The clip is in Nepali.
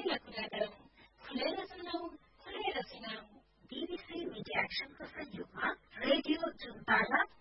खुलेर कुरा गरौँ, खुलेर सुनौँ, खुलेर सुनाऊ। BBC मिडिया एक्सनको सहयोगमा रेडियो जुनपाला